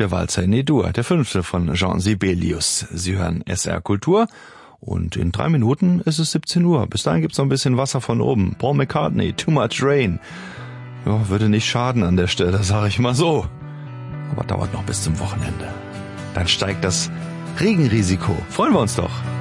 der Walzer in E-Dur, der 5. von Jean Sibelius. Sie hören SR Kultur und in 3 Minuten ist es 17 Uhr. Bis dahin gibt's noch ein bisschen Wasser von oben. Paul McCartney, Too Much Rain. Ja, würde nicht schaden an der Stelle, sage ich mal so. Aber dauert noch bis zum Wochenende. Dann steigt das Regenrisiko. Freuen wir uns doch.